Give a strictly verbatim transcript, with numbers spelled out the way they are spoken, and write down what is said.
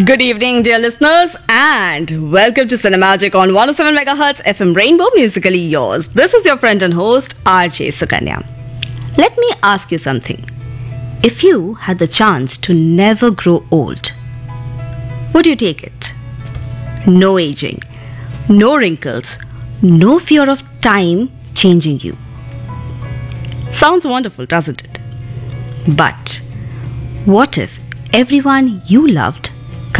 Good evening, dear listeners, and welcome to Cinemagic on one oh seven megahertz F M Rainbow, musically yours. This is your friend and host, R J Sukanya. Let me ask you something. If you had the chance to never grow old, would you take it? No aging, no wrinkles, no fear of time changing you. Sounds wonderful, doesn't it? But what if everyone you loved